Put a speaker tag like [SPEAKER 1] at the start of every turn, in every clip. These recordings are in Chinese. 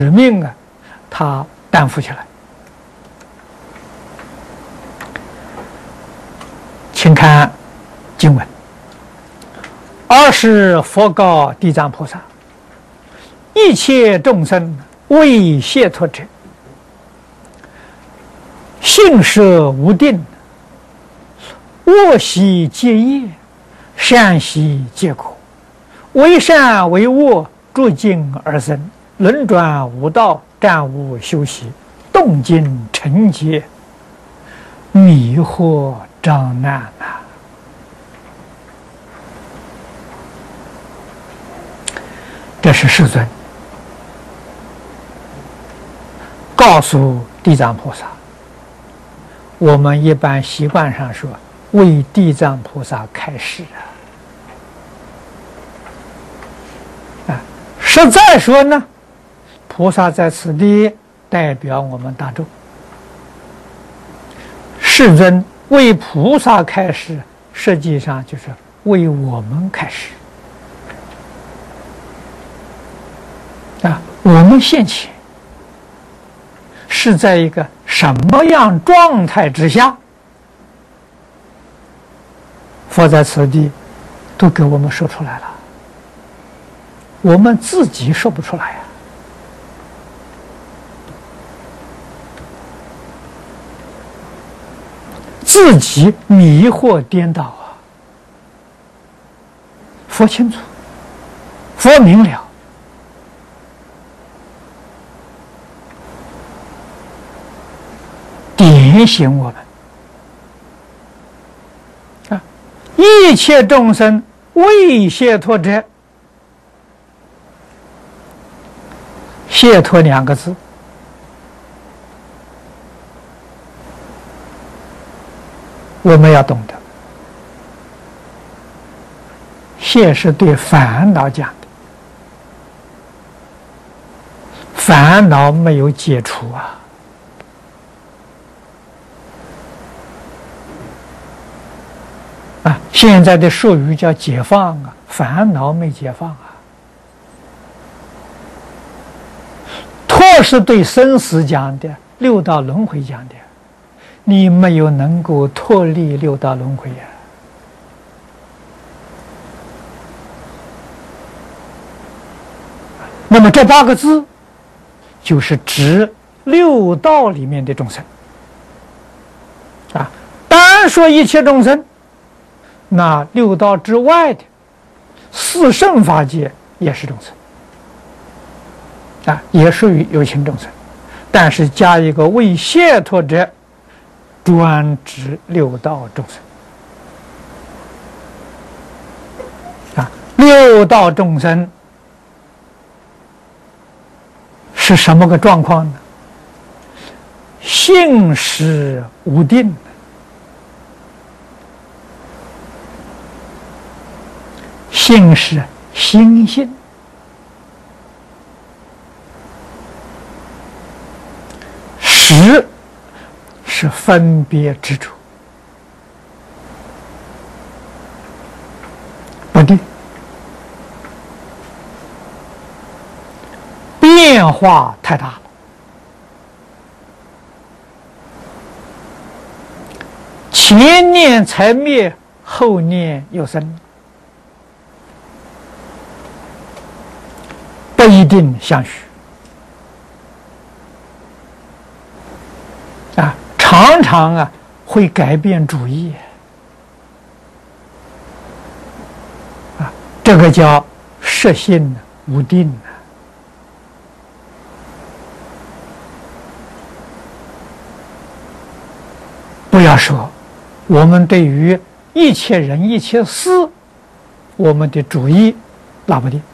[SPEAKER 1] 命啊，他担负起来。请看经文：尔时佛告地藏菩萨：一切众生为解脱者，性舍无定，恶习皆业，善习皆苦，为善为恶，逐境而生，轮转无道，暂无休息，动静成劫，迷惑障难啊！这是世尊告诉地藏菩萨。我们一般习惯上说，为地藏菩萨开示啊。实在说呢，菩萨在此地代表我们大众，世尊为菩萨开示，实际上就是为我们开示啊。我们现前是在一个什么样状态之下，佛在此地都给我们说出来了，我们自己说不出来呀。自己迷惑颠倒啊！佛清楚，佛明了，点醒我们啊！一切众生为解脱者，解脱两个字，我们要懂得，解是对烦恼讲的，烦恼没有解除啊。现在的术语叫解放啊，烦恼没解放啊。脱是对生死讲的，六道轮回讲的，你没有能够脱离六道轮回呀。那么这8个字，就是指六道里面的众生啊。单说一切众生，那六道之外的四圣法界也是众生啊，也属于有情众生，但是加一个为解脱者，专指六道众生啊。六道众生是什么个状况呢？性识无定，性是心性，识是分别执着，不定，变化太大了。前念才灭，后念又生，不一定相续啊，常常啊会改变主意啊，这个叫识性无定啊。不要说，我们对于一切人一切事，我们的主意拿不定，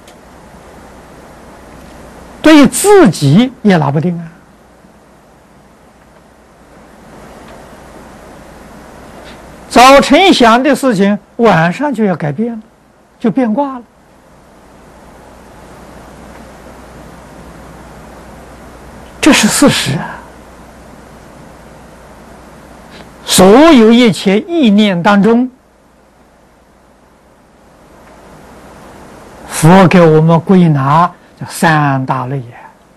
[SPEAKER 1] 对自己也拿不定啊。早晨想的事情，晚上就要改变了，就变卦了。这是事实啊。所有一切意念当中，佛给我们归纳叫三大类也。